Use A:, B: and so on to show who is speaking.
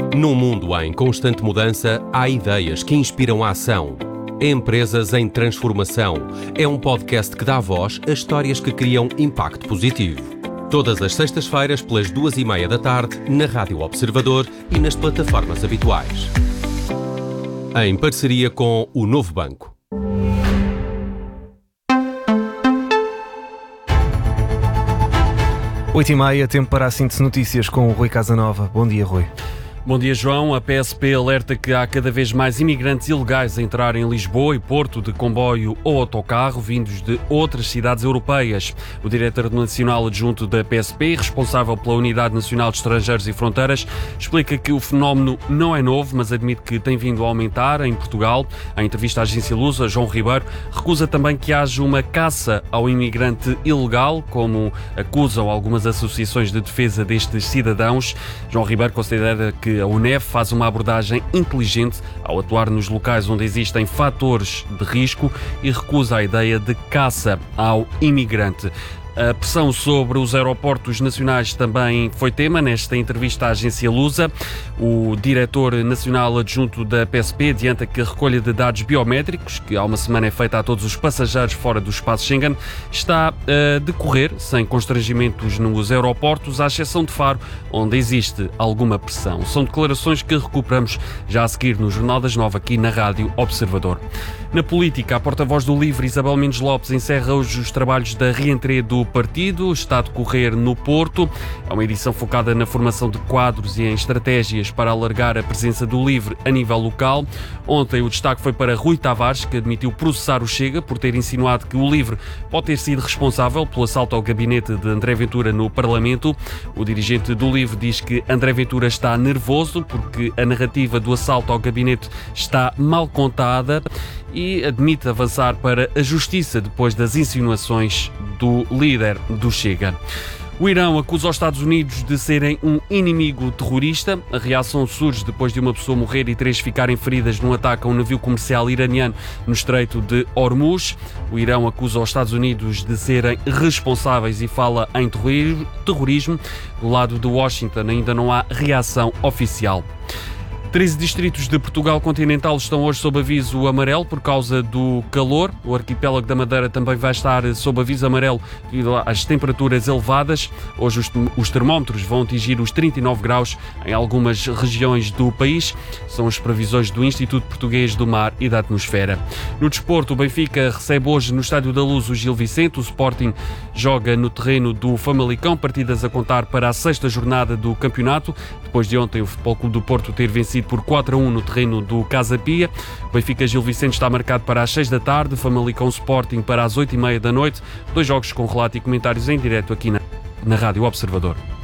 A: Num mundo em constante mudança, há ideias que inspiram a ação. Empresas em transformação. É um podcast que dá voz a histórias que criam impacto positivo. Todas as sextas-feiras, pelas 2:30 da tarde, na Rádio Observador e nas plataformas habituais. Em parceria com o Novo Banco.
B: Oito e meia, tempo para a síntese notícias com o Rui Casanova. Bom dia, Rui.
C: Bom dia, João. A PSP alerta que há cada vez mais imigrantes ilegais a entrar em Lisboa e Porto de comboio ou autocarro vindos de outras cidades europeias. O diretor nacional adjunto da PSP, responsável pela Unidade Nacional de Estrangeiros e Fronteiras, explica que o fenómeno não é novo, mas admite que tem vindo a aumentar em Portugal. Em entrevista à agência Lusa, João Ribeiro recusa também que haja uma caça ao imigrante ilegal, como acusam algumas associações de defesa destes cidadãos. João Ribeiro considera que a UNEF faz uma abordagem inteligente ao atuar nos locais onde existem fatores de risco e recusa a ideia de caça ao imigrante. A pressão sobre os aeroportos nacionais também foi tema nesta entrevista à agência Lusa. O diretor nacional adjunto da PSP adianta que a recolha de dados biométricos, que há uma semana é feita a todos os passageiros fora do espaço Schengen, está a decorrer sem constrangimentos nos aeroportos, à exceção de Faro, onde existe alguma pressão. São declarações que recuperamos já a seguir no Jornal das 9, aqui na Rádio Observador. Na política, a porta-voz do LIVRE, Isabel Mendes Lopes, encerra hoje os trabalhos da reentrée do partido. Está a decorrer no Porto. É uma edição focada na formação de quadros e em estratégias para alargar a presença do LIVRE a nível local. Ontem o destaque foi para Rui Tavares, que admitiu processar o Chega por ter insinuado que o LIVRE pode ter sido responsável pelo assalto ao gabinete de André Ventura no Parlamento. O dirigente do LIVRE diz que André Ventura está nervoso porque a narrativa do assalto ao gabinete está mal contada e admite avançar para a justiça depois das insinuações do líder do Chega. O Irão acusa os Estados Unidos de serem um inimigo terrorista. A reação surge depois de uma pessoa morrer e 3 ficarem feridas num ataque a um navio comercial iraniano no Estreito de Hormuz. O Irão acusa os Estados Unidos de serem responsáveis e fala em terrorismo. Do lado de Washington ainda não há reação oficial. 13 distritos de Portugal continental estão hoje sob aviso amarelo por causa do calor. O arquipélago da Madeira também vai estar sob aviso amarelo devido às temperaturas elevadas. Hoje os termómetros vão atingir os 39 graus em algumas regiões do país. São as previsões do Instituto Português do Mar e da Atmosfera. No desporto, o Benfica recebe hoje no Estádio da Luz o Gil Vicente. O Sporting joga no terreno do Famalicão, partidas a contar para a 6ª jornada do campeonato. Depois de ontem o Futebol Clube do Porto ter vencido por 4-1 no terreno do Casa Pia. O Benfica Gil Vicente está marcado para as 6 da tarde, Famalicão Sporting para as 8:30 da noite. 2 jogos com relato e comentários em direto aqui na Rádio Observador.